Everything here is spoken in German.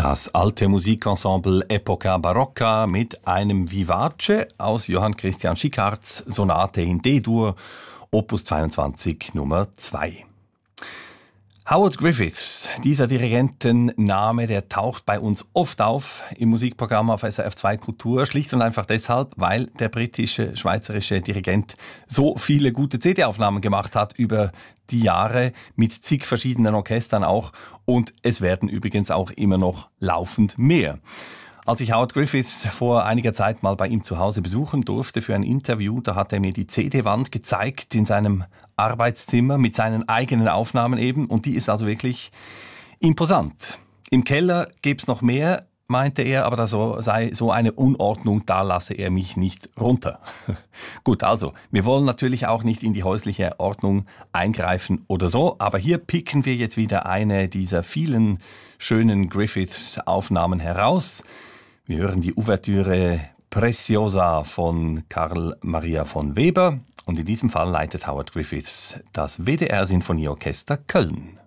Das alte Musikensemble Epoca Barocca mit einem Vivace aus Johann Christian Schickhards Sonate in D-Dur, Opus 22 Nummer 2. Howard Griffiths, dieser Dirigentenname, der taucht bei uns oft auf im Musikprogramm auf SRF 2 Kultur, schlicht und einfach deshalb, weil der britische-schweizerische Dirigent so viele gute CD-Aufnahmen gemacht hat über die Jahre mit zig verschiedenen Orchestern auch, und es werden übrigens auch immer noch laufend mehr. Als ich Howard Griffiths vor einiger Zeit mal bei ihm zu Hause besuchen durfte für ein Interview, da hat er mir die CD-Wand gezeigt in seinem Arbeitszimmer mit seinen eigenen Aufnahmen eben, und die ist also wirklich imposant. Im Keller gibt's noch mehr, meinte er, aber da sei so eine Unordnung, da lasse er mich nicht runter. Gut, also, wir wollen natürlich auch nicht in die häusliche Ordnung eingreifen oder so, aber hier picken wir jetzt wieder eine dieser vielen schönen Griffiths-Aufnahmen heraus. Wir hören die Ouvertüre Preciosa von Karl Maria von Weber, und in diesem Fall leitet Howard Griffiths das WDR Sinfonieorchester Köln.